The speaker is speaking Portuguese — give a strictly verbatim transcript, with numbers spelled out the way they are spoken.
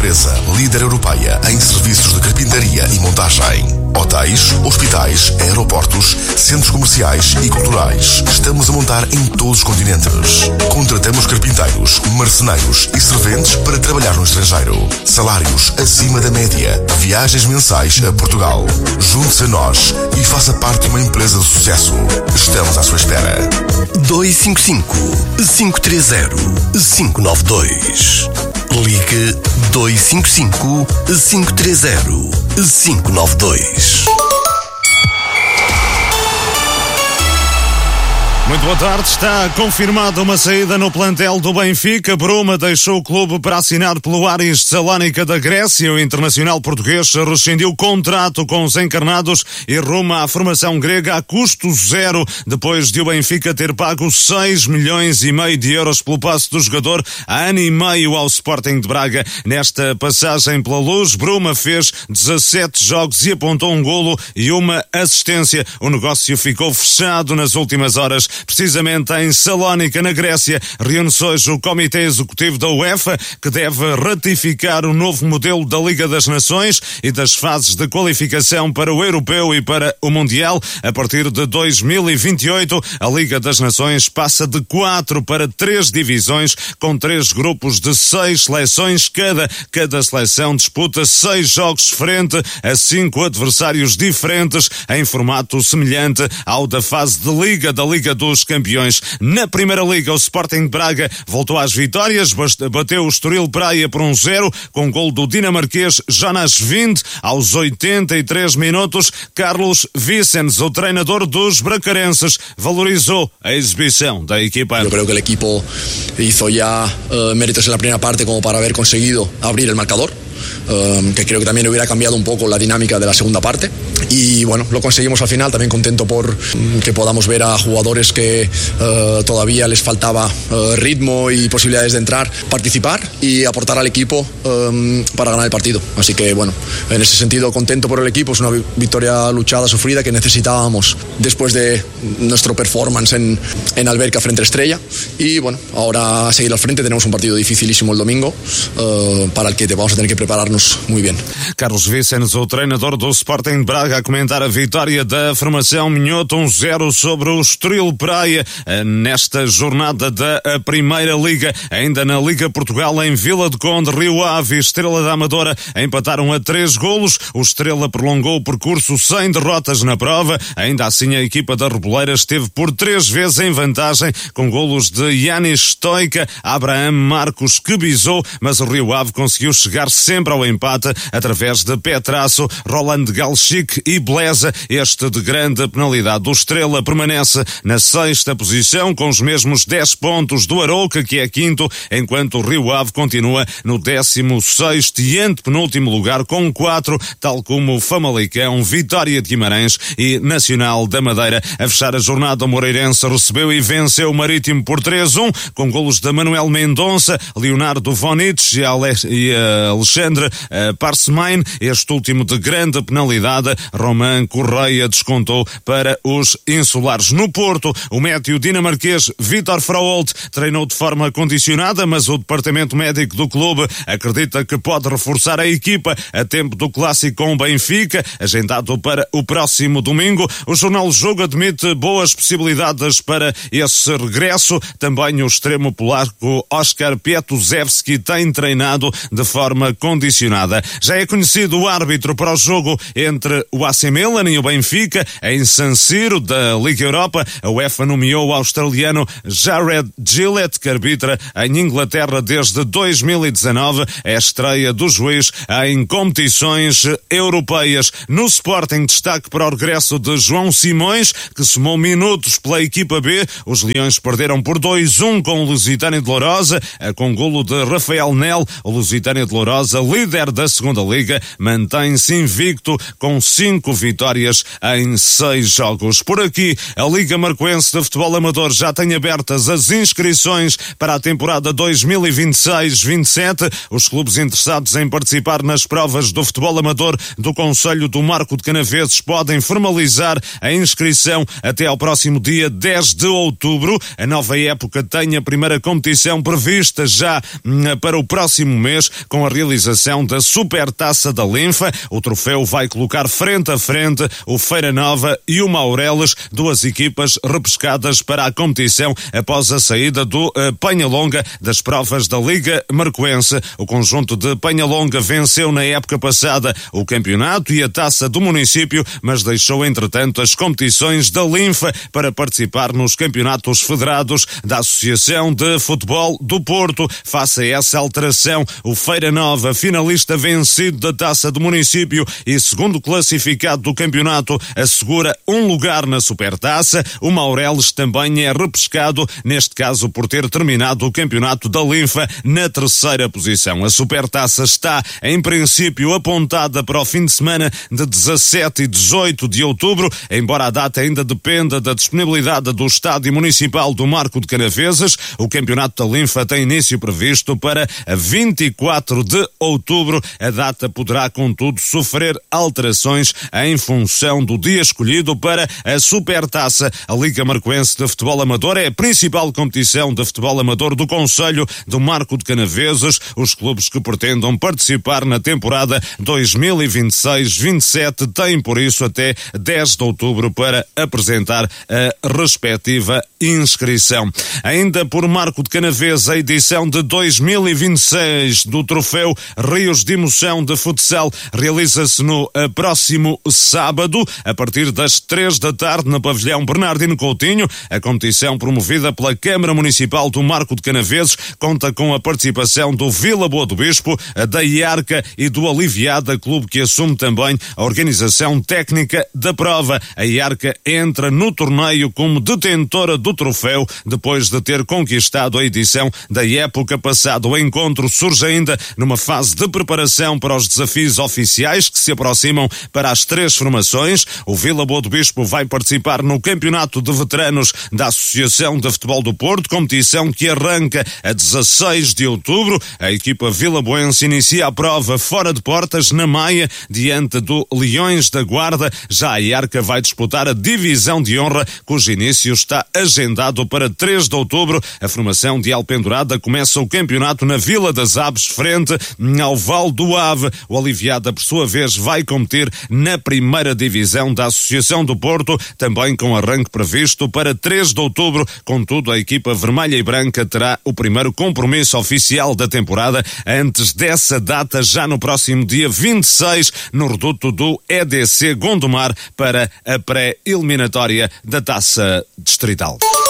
empresa líder europeia em serviços de carpintaria e montagem. Hotéis, hospitais, aeroportos, centros comerciais e culturais. Estamos a montar em todos os continentes. Contratamos carpinteiros, marceneiros e serventes para trabalhar no estrangeiro. Salários acima da média. Viagens mensais a Portugal. Junte-se a nós e faça parte de uma empresa de sucesso. Estamos à sua espera. dois cinco cinco, cinco três zero, cinco nove dois. Ligue dois cinco cinco, cinco três zero, cinco nove dois. Muito boa tarde, está confirmada uma saída no plantel do Benfica. Bruma deixou o clube para assinar pelo Aris de Salónica da Grécia. O internacional português rescindiu o contrato com os encarnados e ruma à formação grega a custo zero, depois de o Benfica ter pago seis milhões e meio de euros pelo passe do jogador há ano e meio ao Sporting de Braga. Nesta passagem pela Luz, Bruma fez dezassete jogos e apontou um golo e uma assistência. O negócio ficou fechado nas últimas horas. Precisamente em Salónica, na Grécia, reúne-se hoje o Comitê Executivo da UEFA, que deve ratificar o novo modelo da Liga das Nações e das fases de qualificação para o Europeu e para o Mundial. A partir de dois mil e vinte e oito, a Liga das Nações passa de quatro para três divisões, com três grupos de seis seleções cada. Cada seleção disputa seis jogos frente a cinco adversários diferentes, em formato semelhante ao da fase de Liga, da Liga do dos Campeões. Na Primeira Liga, o Sporting de Braga voltou às vitórias, bateu o Estoril Praia por um zero, com gol do dinamarquês Jonas Wind aos oitenta e três minutos. Carlos Vicens, o treinador dos bracarenses, valorizou a exibição da equipa. Eu creo que o equipo hizo ya uh, méritos en la primera parte como para haber conseguido abrir el marcador. Um, que creo que también hubiera cambiado un poco la dinámica de la segunda parte y bueno, lo conseguimos al final. También contento por um, que podamos ver a jugadores que uh, todavía les faltaba uh, ritmo y posibilidades de entrar, participar y aportar al equipo um, para ganar el partido. Así que bueno, en ese sentido contento por el equipo. Es una victoria luchada, sufrida, que necesitábamos después de nuestro performance en, en Alberca frente a Estrella y bueno, ahora a seguir al frente. Tenemos un partido dificilísimo el domingo uh, para el que te vamos a tener que preparar muito bem. Carlos Vicens, o treinador do Sporting de Braga, a comentar a vitória da formação minhota um zero sobre o Estoril Praia nesta jornada da Primeira Liga. Ainda na Liga Portugal, em Vila de Conde, Rio Ave e Estrela da Amadora empataram a três golos. O Estrela prolongou o percurso sem derrotas na prova. Ainda assim, a equipa da Reboleira esteve por três vezes em vantagem, com golos de Yanis Stoica, Abraham Marcos, que bisou, mas o Rio Ave conseguiu chegar sempre ao empate através de Petrasso, Roland Galchic e Blesa. Este de grande penalidade. O Estrela permanece na sexta posição com os mesmos dez pontos do Arouca, que é quinto, enquanto o Rio Ave continua no décimo sexto e antepenúltimo lugar com quatro, tal como o Famalicão, Vitória de Guimarães e Nacional da Madeira. A fechar a jornada, o Moreirense recebeu e venceu o Marítimo por três a um, com golos de Manuel Mendonça, Leonardo Vonich e Alexandre Uh, Parsemain. Este último de grande penalidade. Roman Correia descontou para os insulares. No Porto, o médio dinamarquês Vitor Fraholt treinou de forma condicionada, mas o departamento médico do clube acredita que pode reforçar a equipa a tempo do clássico com o Benfica, agendado para o próximo domingo. O jornal Jogo admite boas possibilidades para esse regresso. Também o extremo polaco Oskar Pietuzewski tem treinado de forma condicionada. Já é conhecido o árbitro para o jogo entre o A C Milan e o Benfica em San Siro da Liga Europa. A UEFA nomeou o australiano Jared Gillett, que arbitra em Inglaterra desde dois mil e dezanove, a estreia do juiz em competições europeias. No Sporting, destaque para o regresso de João Simões, que somou minutos pela equipa B. Os Leões perderam por dois a um com o Lusitânia de Lourosa, com golo de Rafael Nel. O Lusitânia de Lourosa, líder da segunda Liga, mantém-se invicto com cinco vitórias em seis jogos. Por aqui, a Liga Marcoense de Futebol Amador já tem abertas as inscrições para a temporada dois mil e vinte e seis vinte e sete. Os clubes interessados em participar nas provas do futebol amador do Concelho do Marco de Canaveses podem formalizar a inscrição até ao próximo dia dez de outubro. A nova época tem a primeira competição prevista já para o próximo mês, com a realização organização da Supertaça da Linfa. O troféu vai colocar frente a frente o Feira Nova e o Maureles, duas equipas repescadas para a competição após a saída do uh, Penhalonga das provas da Liga Marcoense. O conjunto de Penhalonga venceu na época passada o campeonato e a taça do município, mas deixou entretanto as competições da Linfa para participar nos campeonatos federados da Associação de Futebol do Porto. Face a essa alteração, o Feira Nova, finalista vencido da taça do município e segundo classificado do campeonato, assegura um lugar na Supertaça. O Maureles também é repescado, neste caso por ter terminado o campeonato da Linfa na terceira posição. A Supertaça está, em princípio, apontada para o fim de semana de dezassete e dezoito de outubro, embora a data ainda dependa da disponibilidade do Estádio Municipal do Marco de Canaveses. O campeonato da Linfa tem início previsto para vinte e quatro de outubro. A data poderá, contudo, sofrer alterações em função do dia escolhido para a Supertaça. A Liga Marcoense de Futebol Amador é a principal competição de futebol amador do Concelho do Marco de Canaveses. Os clubes que pretendam participar na temporada dois mil e vinte e seis vinte e sete têm, por isso, até dez de outubro para apresentar a respectiva inscrição. Ainda por Marco de Canaveses, a edição de dois mil e vinte e seis do Troféu Rios de Emoção de Futsal realiza-se no próximo sábado, a partir das três da tarde, no pavilhão Bernardino Coutinho. A competição, promovida pela Câmara Municipal do Marco de Canaveses, conta com a participação do Vila Boa do Bispo, da Iarca e do Aliviada, clube que assume também a organização técnica da prova. A Iarca entra no torneio como detentora do troféu, depois de ter conquistado a edição da época passada. O encontro surge ainda numa fase de preparação para os desafios oficiais que se aproximam para as três formações. O Vila Boa do Bispo vai participar no Campeonato de Veteranos da Associação de Futebol do Porto, competição que arranca a dezasseis de outubro. A equipa vilaboense inicia a prova fora de portas, na Maia, diante do Leões da Guarda. Já a Iarca vai disputar a divisão de honra, cujo início está agendado para três de outubro. A formação de Alpendurada começa o campeonato na Vila das Aves, frente ao Val do Ave. O Aliviada, por sua vez, vai competir na primeira divisão da Associação do Porto, também com arranque previsto para três de outubro. Contudo, a equipa vermelha e branca terá o primeiro compromisso oficial da temporada antes dessa data, já no próximo dia vinte e seis, no reduto do E D C Gondomar, para a pré-eliminatória da Taça Distrital.